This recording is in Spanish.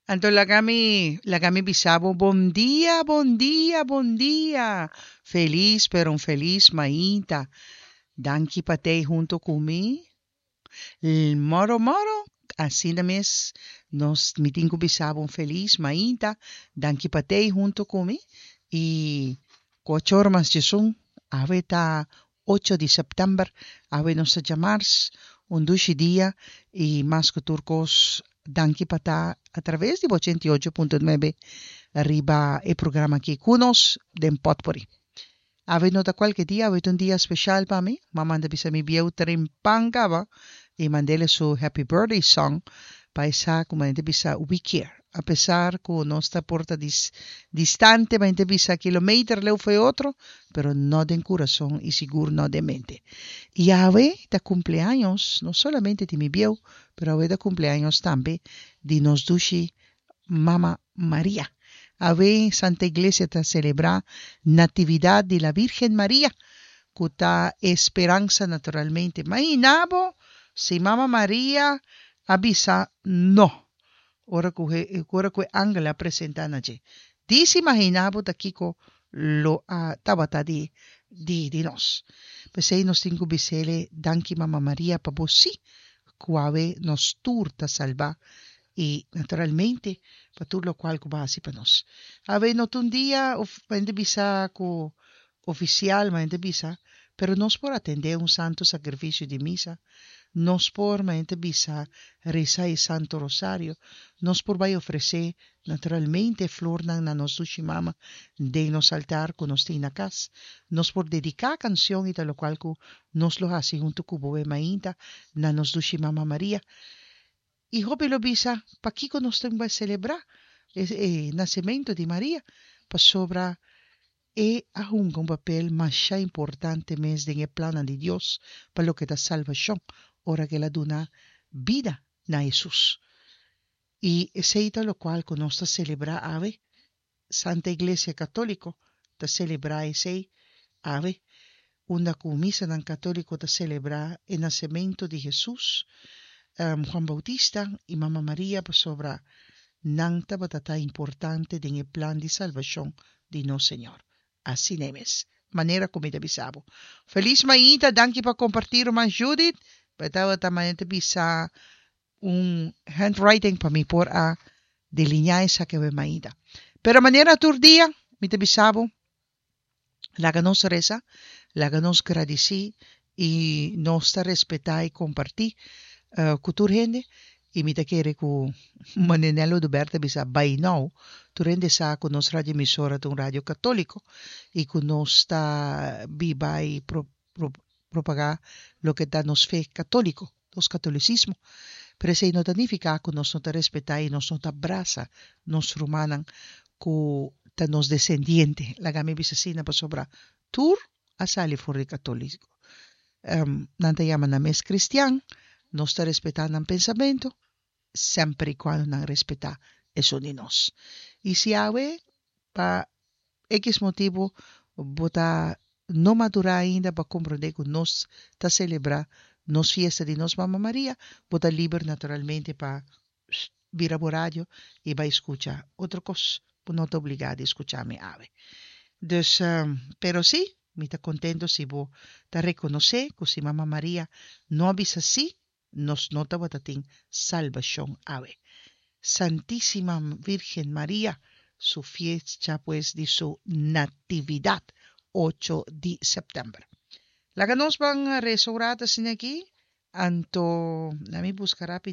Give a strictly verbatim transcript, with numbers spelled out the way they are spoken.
Anto lagami, lagami bisabo, bom dia, bom dia, bom dia. Feliz, pero um feliz maita. Danke patay junto comigo. Moro, moro. Assim na mes, nós mitingo bisabo um feliz maita. Danke patay junto comigo. E quatro mas de som, ave ta ocho de september, ave nos chamars, um dushi dia, e mas que turcos danke pata a través de ochenta y ocho punto nueve arriba el programa aquí Kunos de Potpourri. Ave nota qualche dia, ave un dia special para mí. Mamá anda bisa mi bieu trimpangaba y mandele su happy birthday song para esa como anda bisa ubiquer. A pesar que no está porta dis, distante, ma anda bisa kilómetro leu fue otro, pero no de corazón y seguro no de mente. Y ave de cumpleaños, no solamente de mi bieu, pero ave de cumpleaños también de nos dushi Mama María. Ave Santa Iglesia ta celebra Natividad de la Virgen María, que ta esperanza naturalmente. Imaginabo si Mama María avisa no. Ora que ora que angela presentana je. Dis imaginabo ta kiko lo a tabata di di di nos. Pues aí nos tingo bisele danki Mama María pa bossi, kuave nos turta salva. Y naturalmente, para todo lo cual que va así para nos. A ver, no un día, mente bisa co oficial, mente bisa, pero nos por atender un santo sacrificio de misa, nos por mente bisa rezar el santo rosario, nos por vai ofrecer naturalmente flor na nos dushimama de nos altar con nos tina cas, nos por dedicar canción y tal lo cual que nos lo hace junto con bobe mainta na nos dushimama María. Y hope lo bisa, pa kiko nos va a celebrar el eh, nacimiento de María, pa sobra e ahunga un papel más importante mes en el plan de Dios, para lo que da salvación, ora que la duna vida na Jesús. Y seita lo cual con nos celebra ave, Santa Iglesia Católico, ta celebra ese ave, una comisa dan católico ta celebra el nacimiento de Jesús, Um, Juan Bautista y Mamá María por sobra nanta batata importante en el plan de salvación de nuestro Señor. Así nemes, manera como te bisabo. Feliz mañita, danke para compartir más Judith. Betaba también te bisa un handwriting para mi por a delinear esa que ve mañita. Pero manera tur día, mi te bisabo, la ganos reza, la ganos agradecí y nos respetar y compartir. Uh, kutur hende imita kere ku manenelo do berta bisa by now turende sa ku nos radio emisora de un radio católico y ku nos ta viva y pro, pro, propagar lo que da nos fe católico, nos catolicismo. Pero ese no significa que nos no te respeta y nos no te abraza, nos romanan ku ta nos descendiente. La game bisa sina pa sobra tur asali for católico. Um, nanta llaman a mes cristian. No está respetando el pensamiento, siempre y cuando no respeta eso de nos. Y si hay, para X motivo, bota no madura ainda para comprender que nos está celebrar nos fiesta de nos Mamá María, bota libre naturalmente para vir a radio y va a escuchar otra cosa, pues no te obligada a escucharme ave. Dus, um, pero sí, me está contento si vos te reconoce que si Mamá María no avisa así, nos nota batatín salvación ave. Santísima Virgen María, su fiesta pues de su natividad, ocho de septiembre. La que nos van a restaurar sin aquí, anto, a mí buscará